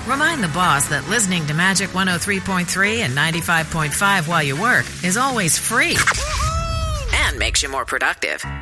Remind the boss that listening to Magic 103.3 and 95.5 while you work is always free and makes you more productive.